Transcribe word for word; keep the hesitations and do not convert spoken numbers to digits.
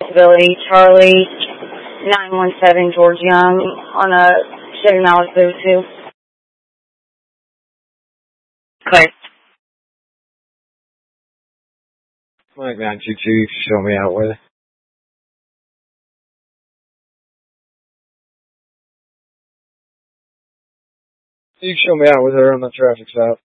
Billy, Charlie, nine one seven, George Young, on a Chevy Malibu too. Claire. Mike nine two two, show me out with it. You can show me out with her on the traffic stop.